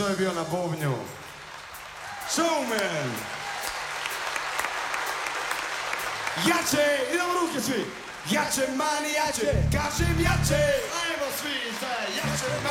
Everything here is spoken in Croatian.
to je bio na bubnju. Showman! Jače, idemo ruke svi! Jače, mani, jače, kažem jače! Ajmo svi, jače, mani!